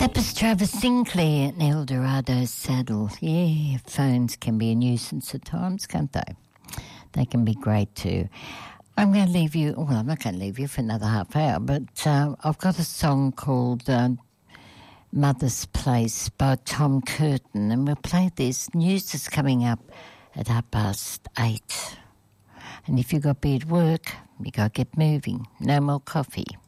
That was Travis Sinclair and El Dorado Saddle. Yeah, phones can be a nuisance at times, can't they? They can be great too. I'm going to leave you, well, I'm not going to leave you for another half hour, but I've got a song called Mother's Place by Tom Curtin, and we'll play this. News is coming up at 8:30. And if you've got to be at work, you got to get moving. No more coffee.